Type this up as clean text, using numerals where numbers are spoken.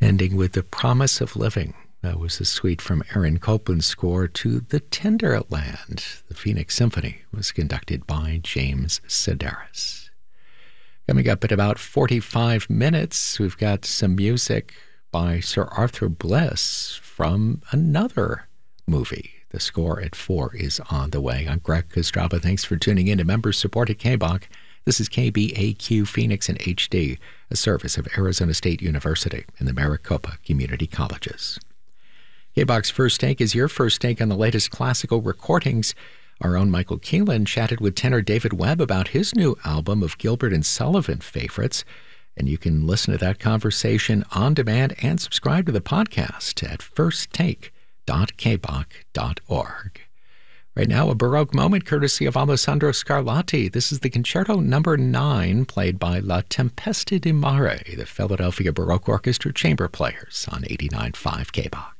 Ending with The Promise of Living. That was a suite from Aaron Copland's score to The Tenderland. The Phoenix Symphony was conducted by James Sedaris. Coming up at about 45 minutes, we've got some music by Sir Arthur Bliss from another movie. The score at 4 is on the way. I'm Greg Kostraba. Thanks for tuning in to member-supported KBOC. This is KBAQ Phoenix and HD, a service of Arizona State University and the Maricopa Community Colleges. KBOC's First Take is your first take on the latest classical recordings. Our own Michael Keelan chatted with tenor David Webb about his new album of Gilbert and Sullivan favorites, and you can listen to that conversation on demand and subscribe to the podcast at firsttake.kboc.org. Right now, a Baroque moment courtesy of Alessandro Scarlatti. This is the Concerto No. 9, played by La Tempesta di Mare, the Philadelphia Baroque Orchestra chamber players on 89.5 KBOC.